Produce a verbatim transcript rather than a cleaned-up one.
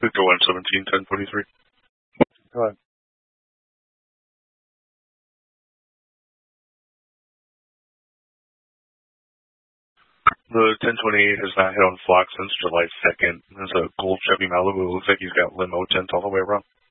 Go on seventeen, ten twenty-three. Go ahead. The ten twenty-eight has not hit on Flock since July second. There's a gold Chevy Malibu. It looks like he's got limo tint all the way around.